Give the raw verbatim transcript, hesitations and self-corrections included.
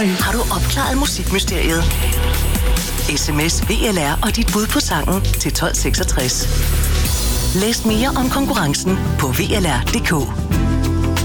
Har du opklaret musikmysteriet? Sms V L R og dit bud på sangen til tolv seksogtres. Læs mere om konkurrencen på V L R punktum d k.